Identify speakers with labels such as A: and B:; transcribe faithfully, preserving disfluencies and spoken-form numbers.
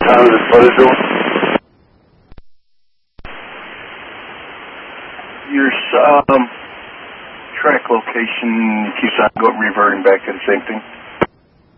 A: Tom, this what is doing?
B: Your um, track location keeps on going, reverting back to the same thing.